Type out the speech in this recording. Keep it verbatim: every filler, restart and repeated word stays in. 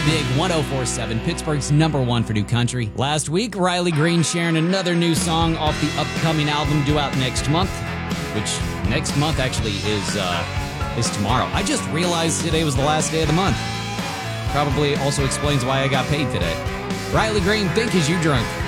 Big one oh four point seven, Pittsburgh's number one for new country. Last week, Riley Green sharing another new song off the upcoming album due out next month, which next month actually is uh, is tomorrow. I just realized today was the last day of the month. Probably also explains why I got paid today. Riley Green, Think Is You Drunk?